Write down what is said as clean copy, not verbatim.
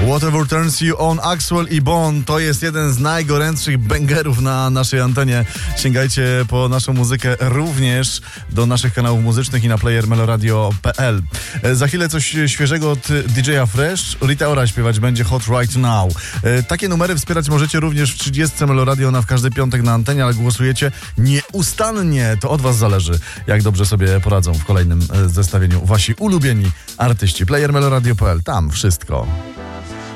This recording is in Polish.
Whatever Turns You On, Axwell i Bon, to jest jeden z najgorętszych bangerów na naszej antenie. Sięgajcie po naszą muzykę również do naszych kanałów muzycznych i na player meloradio.pl. Za chwilę coś świeżego od DJ-a Fresh. Rita Ora śpiewać będzie Hot Right Now. Takie numery wspierać możecie również w 30 Meloradio w każdy piątek na antenie, ale głosujecie nieustannie. To od was zależy, jak dobrze sobie poradzą w kolejnym zestawieniu wasi ulubieni artyści. Player meloradio.pl, tam wszystko.